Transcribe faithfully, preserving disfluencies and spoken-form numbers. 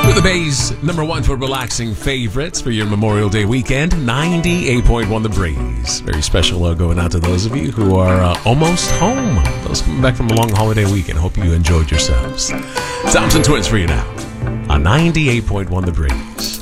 We're the Bay's number one for relaxing favorites for your Memorial Day weekend, ninety-eight point one The Breeze. Very special love going out to those of you who are uh, almost home. Those coming back from a long holiday weekend. Hope you enjoyed yourselves. Thompson Twins for you now on ninety-eight point one The Breeze.